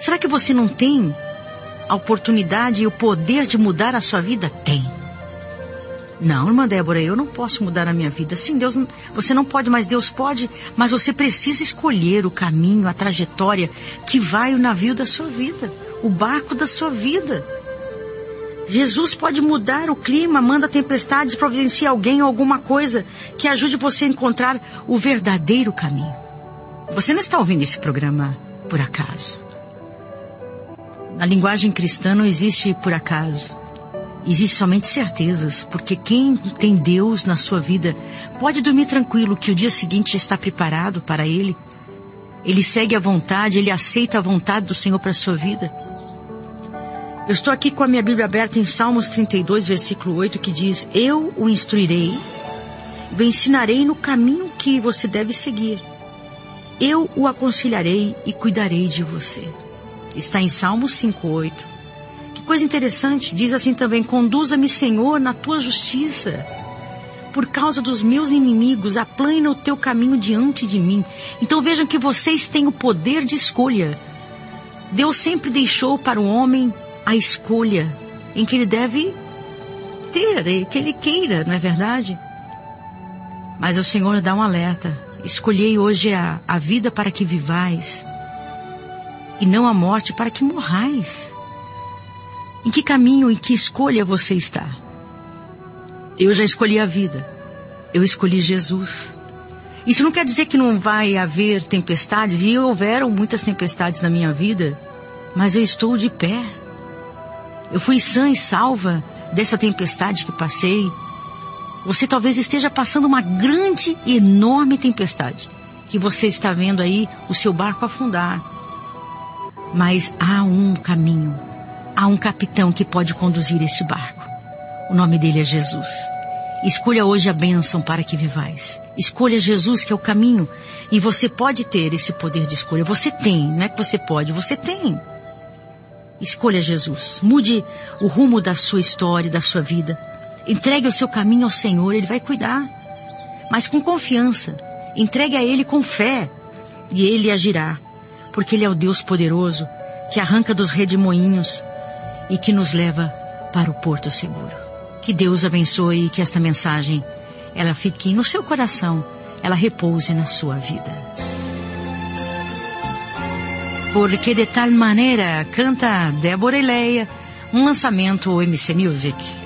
Será que você não tem a oportunidade e o poder de mudar a sua vida? Tem. Não, irmã Débora, eu não posso mudar a minha vida. Sim, Deus, você não pode, mas Deus pode. Mas você precisa escolher o caminho, a trajetória que vai o navio da sua vida, o barco da sua vida. Jesus pode mudar o clima, manda tempestades, providencia alguém ou alguma coisa que ajude você a encontrar o verdadeiro caminho. Você não está ouvindo esse programa por acaso. Na linguagem cristã não existe por acaso. Existem somente certezas, porque quem tem Deus na sua vida pode dormir tranquilo que o dia seguinte está preparado para Ele. Ele segue a vontade, Ele aceita a vontade do Senhor para a sua vida. Eu estou aqui com a minha Bíblia aberta em Salmos 32, versículo 8, que diz: eu o instruirei, o ensinarei no caminho que você deve seguir. Eu o aconselharei e cuidarei de você. Está em Salmos 5:8. Que coisa interessante, diz assim também: conduza-me, Senhor, na tua justiça. Por causa dos meus inimigos, aplana o teu caminho diante de mim. Então vejam que vocês têm o poder de escolha. Deus sempre deixou para o homem a escolha em que ele deve ter, que ele queira, não é verdade? Mas o Senhor dá um alerta: escolhei hoje a vida para que vivais, e não a morte para que morrais. Em que caminho, em que escolha você está? Eu já escolhi a vida. Eu escolhi Jesus. Isso não quer dizer que não vai haver tempestades, e houveram muitas tempestades na minha vida, mas eu estou de pé. Eu fui sã e salva dessa tempestade que passei. Você talvez esteja passando uma grande, enorme tempestade, que você está vendo aí o seu barco afundar. Mas há um caminho, há um capitão que pode conduzir este barco. O nome dele é Jesus. Escolha hoje a bênção para que vivais. Escolha Jesus, que é o caminho, e você pode ter esse poder de escolha. Você tem, não é que você pode, você tem. Escolha Jesus. Mude o rumo da sua história, da sua vida. Entregue o seu caminho ao Senhor, Ele vai cuidar. Mas com confiança. Entregue a Ele com fé, e Ele agirá. Porque Ele é o Deus poderoso, que arranca dos redemoinhos e que nos leva para o porto seguro. Que Deus abençoe e que esta mensagem, ela fique no seu coração, ela repouse na sua vida. Porque de tal maneira, canta Débora e Leia, um lançamento MC Music.